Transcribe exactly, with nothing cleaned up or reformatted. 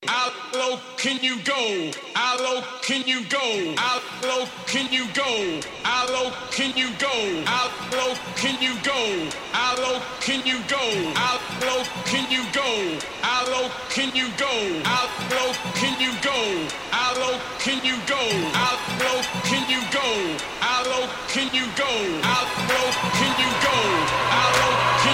How low can you go? How low can you go? How low can you go? How low can you go? How low can you go? How low can you go? How low can you go? How low can you go? How low can you go? How low can you go? How low can you go? How low can you go? How low can you go? How low can